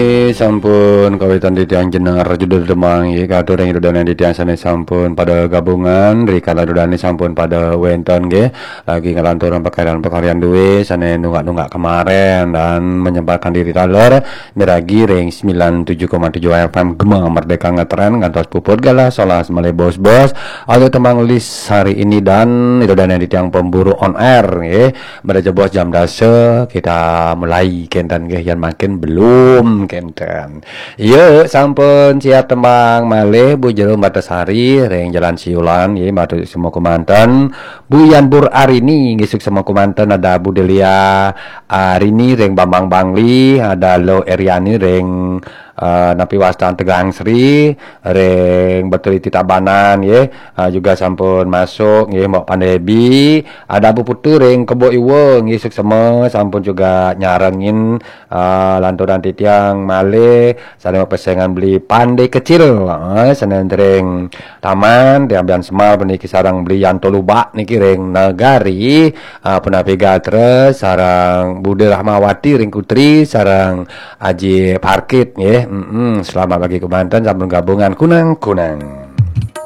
sampun kawitan titiang jenengan judul demang ya katur yang dodane titiang sane sampun pada gabungan rikala dodane sampun pada wenton nggih lagi ngelanturan pekerjaan duwe sane nunggak-nunggak kemarin dan menyempatkan diri talor miragi ring 97,7 FM Gemang Merdeka ngetren ngantos puput galah solas male bos-bos atau temang list hari ini dan dodane titiang pemburu on air nggih pada jebos jam dase kita mulai kenten nggih yang makin belum kenten. Iya sampun siap tembang malih Bu Jero Batasari ring Jalan Siulan ya batu semua kumanten Bu Yanbur Arini ngisuk semua kumanten ada Bu Delia Arini ring Bambang Bangli ada Lo Eriani ring Napi Wastan Tegang Sri ring Betuliti Tabanan ya juga sampun masuk ya Mbak Pandebi ada Bu Putu ring Kebo Iwo ngisuk semua sampun juga nyarengin lanturan titiang male sana pesengan beli pandai kecil sana ring taman diambian semal peniki sarang beli yanto lubak niki ring negari penapi gatre sarang Bude Rahmawati ring Kutri sarang Aji Parkit ya. Selamat pagi kemanten sampun gabungan kunang-kunang.